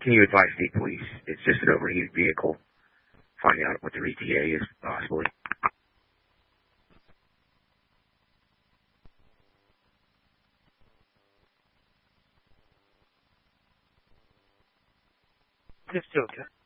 Can you advise state police? It's just an overheated vehicle. Find out what their ETA is, possibly. Yes, okay.